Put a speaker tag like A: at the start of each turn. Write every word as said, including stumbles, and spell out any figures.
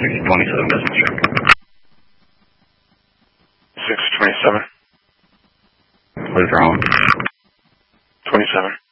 A: six twenty-seven business check.
B: six twenty-seven.
A: What is wrong?
B: twenty-seven.